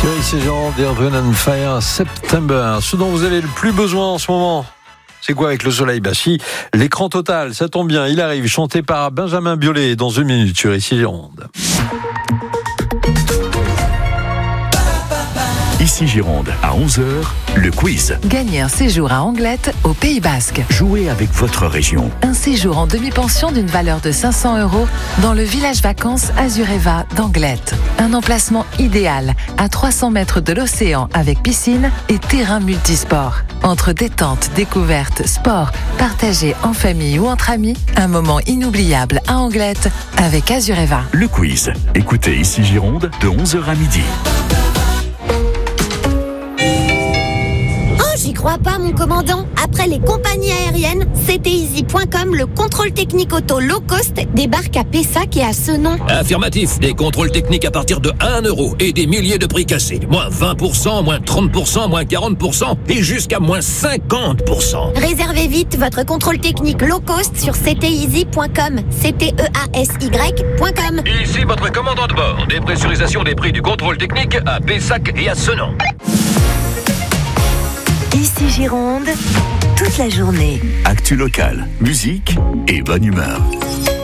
Ici Jean, Earth, Wind and Fire, September. Ce dont vous avez le plus besoin en ce moment, c'est quoi avec le soleil? Si, l'écran total, ça tombe bien, il arrive, chanté par Benjamin Biolay dans 1 minute sur Ici Gironde. Ici Gironde, à 11h, le quiz. Gagnez un séjour à Anglet, au Pays Basque. Jouez avec votre région. Un séjour en demi-pension d'une valeur de 500 € dans le village vacances Azureva d'Anglet. Un emplacement idéal, à 300 mètres de l'océan avec piscine et terrain multisport. Entre détente, découverte, sport, partagé en famille ou entre amis, un moment inoubliable à Anglet avec Azureva. Le quiz. Écoutez Ici Gironde de 11h à midi. J'y crois pas, mon commandant. Après les compagnies aériennes, CTeasy.com, le contrôle technique auto low cost, débarque à Pessac et à Senon. Affirmatif, des contrôles techniques à partir de 1 € et des milliers de prix cassés. Moins 20%, moins 30%, moins 40% et jusqu'à moins 50%. Réservez vite votre contrôle technique low cost sur CTeasy.com. CTEASY.com. Ici votre commandant de bord. Dépressurisation des prix du contrôle technique à Pessac et à Senon. Ici Gironde, toute la journée. Actu locale, musique et bonne humeur.